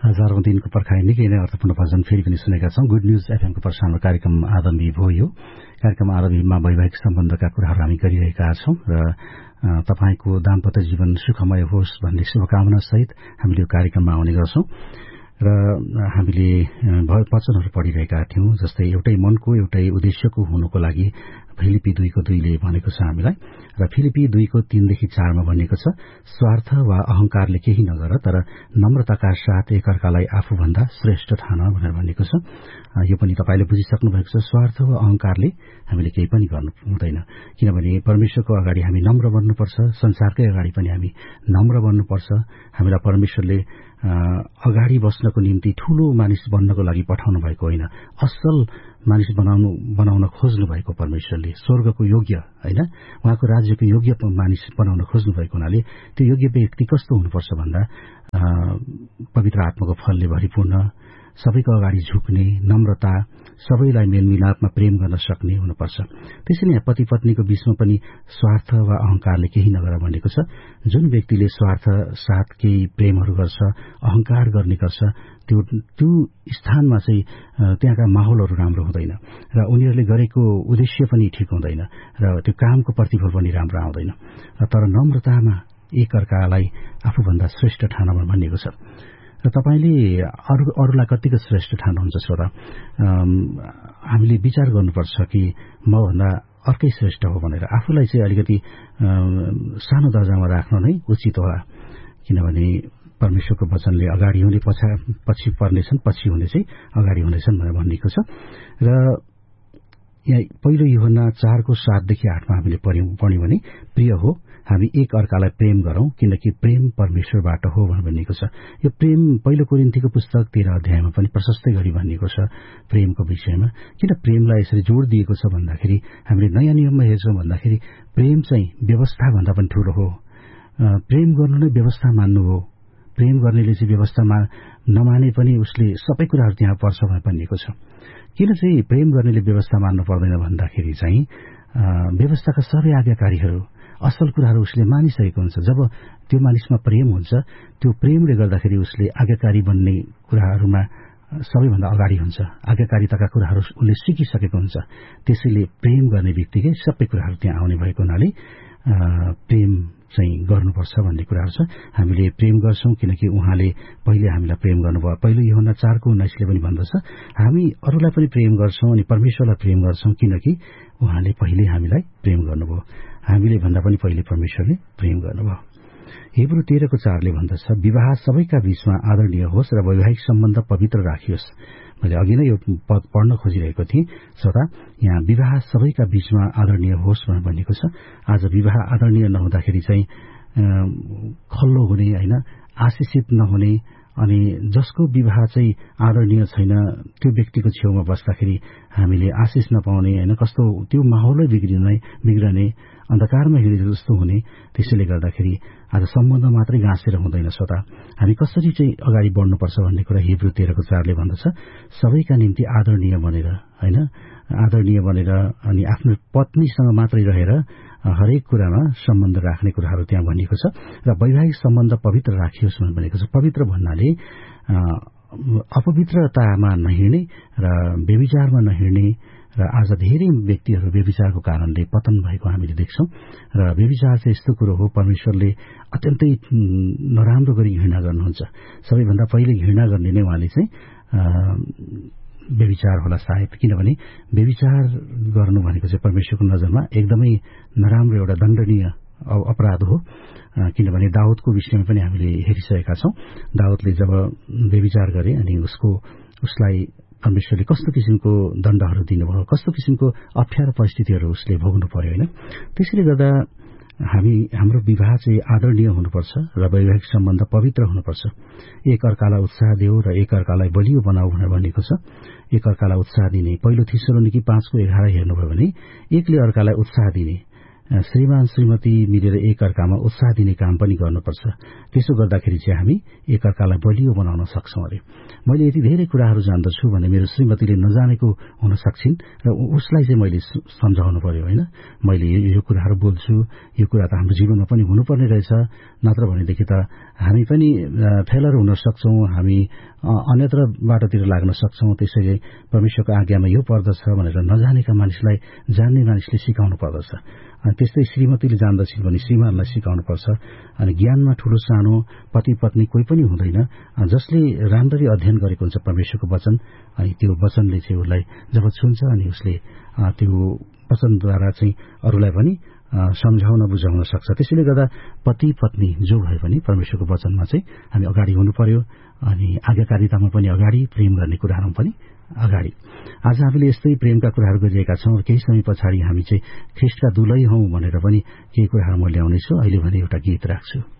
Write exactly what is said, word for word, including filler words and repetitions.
हजारौं दिनको पर्खाइ निकै नै अर्थपूर्ण भजन फेरि पनि सुनेका छौं। गुड न्यूज एफएमको प्रसारण कार्यक्रम आदमी भयो। कार्यक्रम आदमीमा वैवाहिक सम्बन्धका कुराहरू हामी गरिरहेका छौं र तपाईको दाम्पत्य जीवन सुखमय होस् भन्ने शुभकामना सहित हामीले यो कार्यक्रममा आउने गर्छौं र हामीले वचनहरू पढिरहेका थियौं। जस्तै एउटै मनको एउटै उद्देश्यको हुनुको लागि फिलिपी दुईको दुईले भनेको छ हामीलाई र फिलिपी दुईको तीनदेखि चारमा भनिएको छ, स्वार्थ वा अहंकारले केही नगर तर नम्रताका साथ एकअर्कालाई आफूभन्दा श्रेष्ठ ठान भनेर भनिएको छ। यो पनि तपाईले बुझिसक्नु भएको छ। स्वार्थ वा अहंकारले हामीले केही पनि गर्नु हुँदैन, किनभने परमेश्वरको अगाडि हामी नम्र बन्नुपर्छ। संसारकै अगाडि पनि हामी नम्र बन्नुपर्छ। हामीलाई परमेश्वरले अगाडि बस्नको निम्ति ठूलो मानिस बन्नको लागि पठाउनु भएको होइन, असल मानिस बनाउनु बनाउन खोज्नु भएको परमेश्वरले स्वर्गको योग्य होइन, उहाँको राज्यको योग्य मानिस बनाउन खोज्नु भएको हुनाले त्यो योग्य व्यक्ति कस्तो हुनुपर्छ भन्दा पवित्र आत्माको फलले भरिपूर्ण, सबैको अगाडि झुक्ने, नम्रता, सबैलाई मेलमिलापमा प्रेम गर्न सक्ने हुनुपर्छ। त्यसैले यहाँ पति पत्नीको बीचमा पनि स्वार्थ वा अहंकारले केही नगर भनेको छ। जुन व्यक्तिले स्वार्थ साथ केही प्रेमहरू गर्छ, अहंकार गर्ने गर्छ, त्यो त्यो स्थानमा चाहिँ त्यहाँका माहौलहरू राम्रो हुँदैन र उनीहरूले गरेको उद्देश्य पनि ठिक हुँदैन र त्यो कामको प्रतिफल पनि राम्रो आउँदैन। तर नम्रतामा एकअर्कालाई आफूभन्दा श्रेष्ठ ठान भनिएको छ र तपाईले अरू अरूलाई कतिको श्रेष्ठ ठान्नुहुन्छ श्रोता? हामीले विचार गर्नुपर्छ कि म भन्दा अर्कै श्रेष्ठ हो भनेर आफूलाई चाहिँ अलिकति सानो दर्जामा राख्नु नै उचित होला, किनभने परमेश्वरको वचनले अगाडि हुने पछा पछि पर्नेछन्, पछि हुने चाहिँ अगाडि हुनेछन् भनेर भनिएको छ। र यहाँ पहिलो यूहन्ना चारको सातदेखि आठमा हामीले पढ्यौं भने प्रिय हो हामी एक अर्कालाई प्रेम गरौं किनकि प्रेम परमेश्वरबाट हो भनेर भनिएको छ। यो प्रेम पहिलो कोरिन्थीको पुस्तक तेह्र अध्यायमा पनि प्रशस्तै गरी भनिएको छ प्रेमको विषयमा। किन प्रेमलाई यसरी जोड़ दिएको छ भन्दाखेरि हामीले नयाँ नियममा हेर्छौं भन्दाखेरि प्रेम चाहिँ व्यवस्था भन्दा पनि ठूलो हो। प्रेम गर्नु नै व्यवस्था मान्नु हो। प्रेम गर्नेले चाहिँ व्यवस्थामा नमाने पनि उसले सबै कुराहरू त्यहाँ पर्छ भनेर भनिएको छ। किन चाहिँ प्रेम गर्नेले व्यवस्था मान्नु पर्दैन भन्दाखेरि चाहिँ व्यवस्थाका सबै आज्ञाकारीहरू असल कुराहरू उसले मानिसकेको हुन्छ। जब त्यो मानिसमा प्रेम हुन्छ, त्यो प्रेमले गर्दाखेरि उसले आज्ञाकारी बन्ने कुराहरूमा सबैभन्दा अगाडि हुन्छ। आज्ञाकारिताका कुराहरू उसले सिकिसकेको हुन्छ। त्यसैले प्रेम गर्ने व्यक्तिकै सबै कुराहरू त्यहाँ आउने भएको हुनाले प्रेम चाहिँ गर्नुपर्छ भन्ने कुराहरू छ। हामीले प्रेम गर्छौं किनकि उहाँले पहिले हामीलाई प्रेम गर्नुभयो। पहिलो यूहन्ना चारको उन्नाइसले पनि भन्दछ हामी अरूलाई पनि प्रेम गर्छौं अनि परमेश्वरलाई प्रेम गर्छौं किनकि उहाँले पहिले हामीलाई प्रेम गर्नुभयो। हामीले भन्दा पनि पहिले परमेश्वरले प्रेम गर्नुभयो। हिब्रू तेह्रको चारले भन्दछ विवाह सबैका बीचमा आदरणीय होस् र वैवाहिक सम्बन्ध पवित्र राखियोस्। मैले अघि नै यो पद पढ्न खोजिरहेको थिएँ श्रोता। यहाँ विवाह सबैका बीचमा आदरणीय होस् भनेर भनिएको छ। आज विवाह आदरणीय नहुँदाखेरि चाहिँ खल्लो हुने होइन, आशिषित नहुने अनि जसको विवाह चाहिँ आदरणीय छैन त्यो व्यक्तिको छेउमा बस्दाखेरि हामीले आशिष नपाउने होइन, कस्तो त्यो माहौलै बिग्रिने बिग्रने अन्धकारमा हिँडेको जस्तो हुने। त्यसैले गर्दाखेरि आज सम्बन्ध मात्रै गाँसेर हुँदैन श्रोता। हामी कसरी चाहिँ अगाडि बढ्नुपर्छ भन्ने कुरा हिब्रू तेह्रको चारले भन्दछ सबैका निम्ति आदरणीय बनेर होइन, आदरणीय बनेर अनि आफ्नो पत्नीसँग मात्रै रहेर हरेक कुरामा सम्बन्ध राख्ने कुराहरू त्यहाँ भनिएको छ। र वैवाहिक सम्बन्ध पवित्र राखियोस् भनेर भनेको छ। पवित्र भन्नाले अपवित्रतामा नहिँड्ने र व्यभिचारमा नहिँड्ने। र आज धेरै व्यक्तिहरू व्यभिचारको कारणले पतन भएको हामीले देख्छौं। र व्यभिचार चाहिँ यस्तो कुरो हो परमेश्वरले अत्यन्तै नराम्रो गरी घृणा गर्नुहुन्छ। सबैभन्दा पहिले घृणा गर्ने नै उहाँले चाहिँ व्यभिचार होला सायद, किनभने व्यभिचार गर्नु भनेको चाहिँ परमेश्वरको नजरमा एकदमै नराम्रो एउटा दण्डनीय अपराध हो। किनभने दाउदको विषयमा पनि हामीले हेरिसकेका छौं। दाउदले जब व्यभिचार गरे अनि उसको उसलाई परमेश्वरले कस्तो किसिमको दण्डहरू दिनुभयो, कस्तो किसिमको अप्ठ्यारो परिस्थितिहरू उसले भोग्नु पर्यो होइन। त्यसैले गर्दा हामी हाम्रो विवाह चाहिँ आदरणीय हुनुपर्छ र वैवाहिक सम्बन्ध पवित्र हुनुपर्छ। एक अर्कालाई उत्साह देऊ र एक अर्कालाई बलियो बनाऊ भनेर भनिएको छ। एक अर्कालाई उत्साह दिने पहिलो थिस्सलोनिकी पाँचको एघार हेर्नुभयो भने एकले अर्कालाई उत्साह दिने, श्रीमान श्रीमती मिलेर एक अर्कामा उत्साह दिने काम पनि गर्नुपर्छ। त्यसो गर्दाखेरि चाहिँ हामी एक अर्कालाई बलियो बनाउन सक्छौं। अरे मैले यति धेरै कुराहरू जान्दछु भने मेरो श्रीमतीले नजानेको हुन सक्छिन् र उसलाई चाहिँ मैले सम्झाउनु पर्यो होइन। मैले यो कुराहरू बोल्छु, यो कुरा त हाम्रो जीवनमा पनि हुनुपर्ने रहेछ, नत्र भनेदेखि त हामी पनि फेलर हुन सक्छौं, हामी अन्यत्र बाटोतिर लाग्न सक्छौं। त्यसैले परमेश्वरको आज्ञामा यो पर्दछ भनेर नजानेका मानिसलाई जान्ने मानिसले सिकाउनु पर्दछ। त्यस्तै श्रीमतीले जान्दछिन् भने श्रीमानलाई सिकाउनु पर्छ। अनि ज्ञानमा ठूलो सानो पति पत्नी कोही पनि हुँदैन, जसले राम्ररी अध्ययन गरेको हुन्छ परमेश्वरको वचन, अनि त्यो वचनले चाहिँ उसलाई जब छुन्छ अनि उसले त्यो वचनद्वारा चाहिँ अरूलाई पनि सम्झाउन बुझाउन सक्छ। त्यसैले गर्दा पति पत्नी जो भए पनि परमेश्वरको वचनमा चाहिँ हामी अगाडि हुनु पर्यो, अनि आज्ञाकारितामा पनि अगाडि, प्रेम गर्ने कुराहरूमा पनि अगाडि। आज हामीले यस्तै प्रेमका कुराहरू गरिरहेका छौँ। केही समय पछाडि हामी चाहिँ ख्रिस्टका दुलै हौं भनेर पनि केही कुराहरू म ल्याउनेछु। अहिले भने एउटा गीत राख्छु।